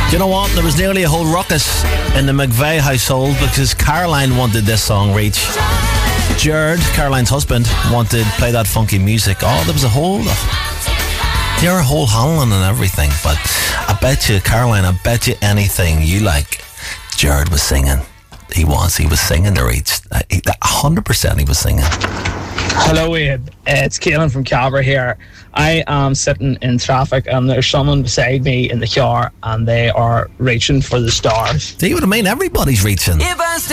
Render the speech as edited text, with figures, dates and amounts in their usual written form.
Do you know what? There was nearly a whole ruckus in the McVeigh household because Caroline wanted this song reach. Jared, Caroline's husband, wanted to play that funky music. Oh, there was a whole howling and everything. But I bet you, Caroline, I bet you anything you like, Jared was singing. He was singing the reach. 100% he was singing. Hello, Ian. It's Caelan from Calvary here. I am sitting in traffic and there's someone beside me in the car and they are reaching for the stars. See what I mean? Everybody's reaching.